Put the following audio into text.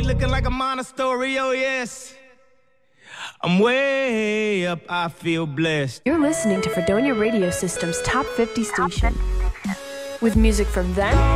looking like a monastery, oh yes. I'm way up, I feel blessed. You're listening to Fredonia Radio System's Top 50 station. With music from then